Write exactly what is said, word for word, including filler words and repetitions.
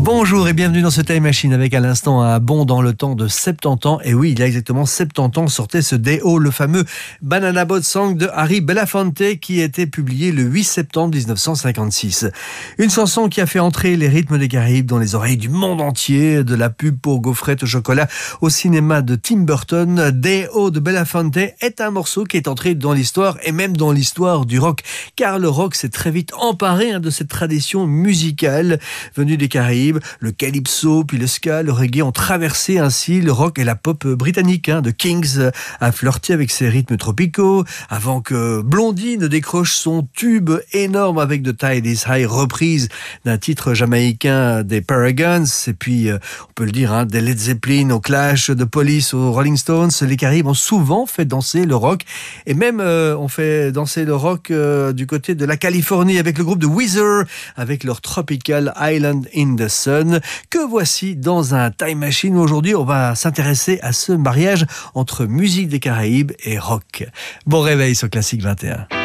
Bonjour et bienvenue dans ce Time Machine avec à l'instant un bond dans le temps de soixante-dix ans. Et oui, il y a exactement soixante-dix ans sortait ce Day-O, le fameux Banana Boat Song de Harry Belafonte qui a été publié le huit septembre dix-neuf cent cinquante-six. Une chanson qui a fait entrer les rythmes des Caraïbes dans les oreilles du monde entier, de la pub pour gaufrettes au chocolat au cinéma de Tim Burton. Day-O de Belafonte est un morceau qui est entré dans l'histoire et même dans l'histoire du rock, car le rock s'est très vite emparé hein, de cette tradition musicale venue des Caraïbes. Le calypso, puis le ska, le reggae ont traversé ainsi le rock et la pop britannique. Hein. The Kings a flirté avec ses rythmes tropicaux avant que Blondie ne décroche son tube énorme avec The Tide is High, reprise d'un titre jamaïcain des Paragons. Et puis, euh, on peut le dire, hein, des Led Zeppelin au Clash, de Police aux Rolling Stones. Les Caraïbes ont souvent fait danser le rock et même euh, on fait danser le rock euh, du côté de la Californie avec le groupe de Weezer, avec leur Tropical Island in the Sun, que voici dans un Time Machine. Aujourd'hui, on va s'intéresser à ce mariage entre musique des Caraïbes et rock. Bon réveil sur Classique vingt et un.